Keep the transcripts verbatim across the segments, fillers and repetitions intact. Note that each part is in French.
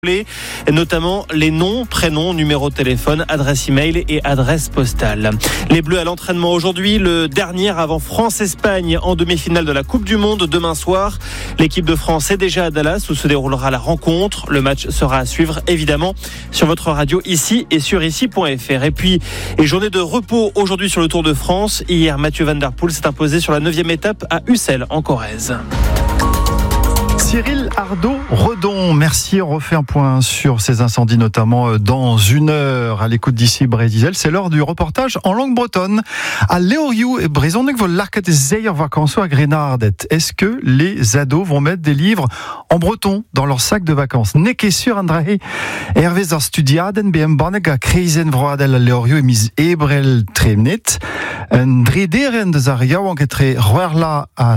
Et notamment les noms, prénoms, numéros de téléphone, adresse email et adresse postale. Les Bleus à l'entraînement aujourd'hui, le dernier avant France-Espagne en demi-finale de la Coupe du Monde demain soir. L'équipe de France est déjà à Dallas où se déroulera la rencontre. Le match sera à suivre évidemment sur votre radio ici et sur ici point f r. Et puis, et journée de repos aujourd'hui sur le Tour de France. Hier, Mathieu Van Der Poel s'est imposé sur la neuvième étape à Ussel en Corrèze. Cyril Ardo-Redon, merci. On refait un point sur ces incendies, notamment dans une heure à l'écoute d'ici Brésil. C'est l'heure du reportage en langue bretonne. À Leoriu et Brezonec vont l'arcat zeyer vacances à Grenardet. Est-ce que les ados vont mettre des livres en breton dans leur sac de vacances? N'est sûr Andrahe Hervé zar studiaden bm barnek a kreisen vroadel à Leoriu et mis ebrel tremnet. Un drederen de zar yaouank etre roerla à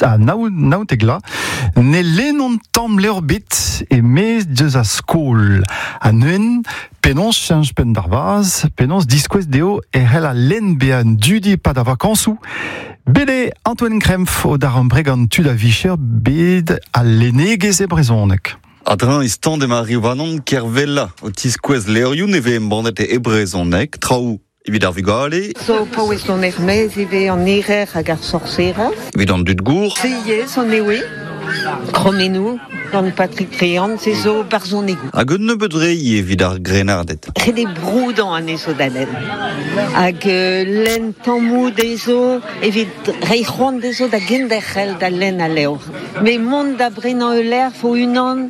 nautegla. Ne lenon tam l'orbit et mes deux à school. À Nuen, penons change pen d'arvaz, penons disquest deo et hel a len bean dudi pas de vacances ou. Bede Antoine Krempf au daram bregan tu da vicher bed à l'enegez e brezonek. Adran istan de Marie Vanon kervella au tisquez leoriu neve embandet e brezonek trau. Evit ar vugale. So, pauez non ermez, eve an erer hag ar sorcera. Evit an dud gour. Seye, son ewe. Kromenou, gant Patrick Créant, c'est zo barzon egou. Hag un nebedrei evit ar grenardet. Rede broudan an ezo d'alen. Hag euh, len tammou dezo, evit reichon dezo da genderchel da len a leur. Me mont da brenan euler fo unan,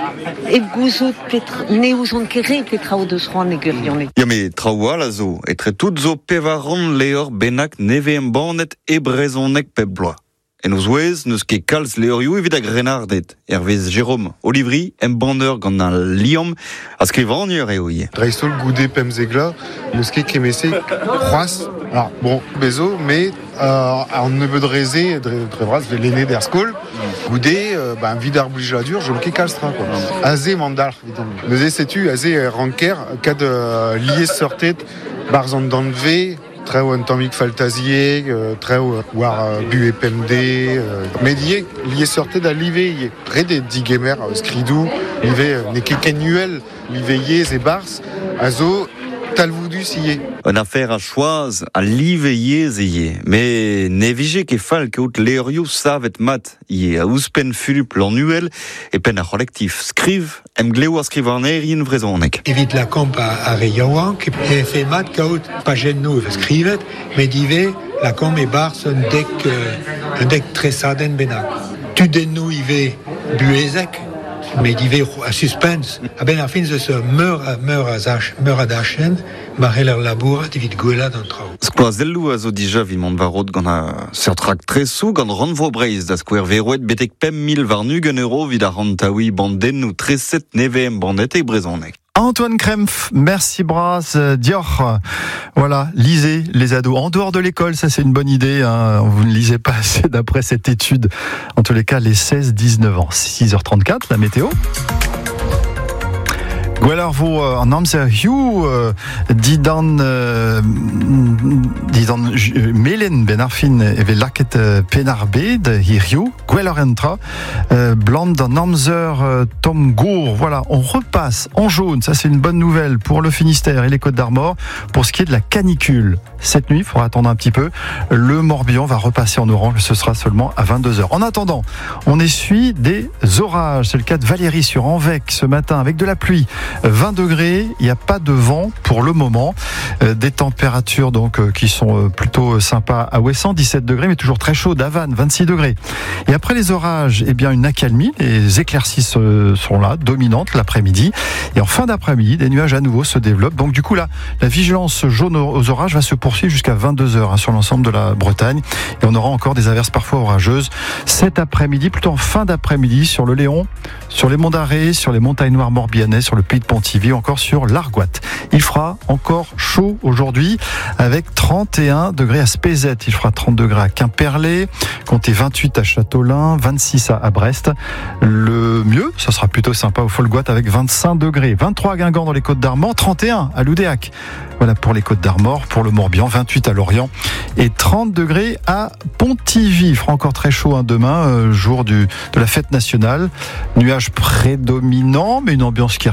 e gouzout petra, ne ouzon kere petra o deus roan e gurione. Ya me traoua la zo, etre tout zo pevaron leor benak neve embandet e brezonek pep bloa. En ouz ouez, neus ket kalz leorioù evit a grenardet. Hervez Jérôme Olivry, embander gant an liam, a skrivanier eo ie. Dreistol goude pemzegla, neus ket kemese c'hoaz. Alors, bon, bezo, mais euh, an nebeudreze, dre vras, ve lene der skol, goude, euh, ben, vid ar blijadur, jom ket kalstra, quoi. Aze mandal, vidon. Neuze setu, aze ranker, kad euh, liez sortet, barzan danve, treo un tammig faltazier, euh, treo war euh, bu e pemde, euh, medier lié sortait da live, près des digemer, euh, skridou, live euh, ne ket kenuel, live yez e bars, azo talvoudus yé. Un affaire à choise, à live yez yé. Mais ne vije ket fal keout leorioù savet mat yé a ouspen fulup l'annuel et pen a collectif. Skriv, em gleo a skrivanerien vrezonek. Evit la kamp a, a re yaouank, e fe mat kaout pa jen nou skrivet, met dive la kamp e bars un dek, euh, un dek tresaden benak. Tu den nou ive buezek, met dive a suspens. A ben ar fin ze se meur a meur a zach, meur a dachen, marel ar labourat evit gwella d'an trao. Skloazellou a zo dija vi mont varot gant a sertrak tresou gant ranvo breiz da skouer verouet betek pem mil varnugen euro vid a rantaoui banden ou treset neve em bandet e brezonek. Antoine Krempf, merci Bras, Dior. Voilà, lisez les ados en dehors de l'école, ça c'est une bonne idée, hein. Vous ne lisez pas assez d'après cette étude. En tous les cas, les seize dix-neuf ans. six heures trente-quatre, la météo. Gweler vo an amzer hiou didan didan melen ben ar fin eve laket penar bed hiou gweler entra bland an amzer tom gour. Voilà, on repasse en jaune, ça c'est une bonne nouvelle pour le Finistère et les Côtes d'Armor. Pour ce qui est de la canicule, cette nuit, il faudra attendre un petit peu, le Morbihan va repasser en orange, ce sera seulement à vingt-deux heures. En attendant, on essuie des orages, c'est le cas de Valérie sur Anvec ce matin avec de la pluie. vingt degrés, il n'y a pas de vent pour le moment, euh, des températures donc euh, qui sont euh, plutôt sympas à Ouessant, dix-sept degrés, mais toujours très chaud, à Vannes, vingt-six degrés. Et après les orages, eh bien une accalmie, les éclaircies euh, sont là, dominantes l'après-midi, et en fin d'après-midi, des nuages à nouveau se développent. Donc du coup là, la vigilance jaune aux orages va se poursuivre jusqu'à vingt-deux heures hein, sur l'ensemble de la Bretagne, et on aura encore des averses parfois orageuses cet après-midi, plutôt en fin d'après-midi sur le Léon, sur les monts d'Arrée, sur les montagnes noires morbihanais, sur le pays de Pontivy, encore sur l'Argoate. Il fera encore chaud aujourd'hui avec trente et un degrés à Spézet, il fera trente degrés à Quimperlé, comptez vingt-huit à Châteaulin, vingt-six à Brest. Le mieux, ça sera plutôt sympa au Folgoat avec vingt-cinq degrés, vingt-trois à Guingamp dans les Côtes d'Armor, trente et un à Loudéac. Voilà pour les Côtes d'Armor, pour le Morbihan, vingt-huit à Lorient et trente degrés à Pontivy. Il fera encore très chaud hein, demain, euh, jour du, de la fête nationale. Nuages prédominants, mais une ambiance qui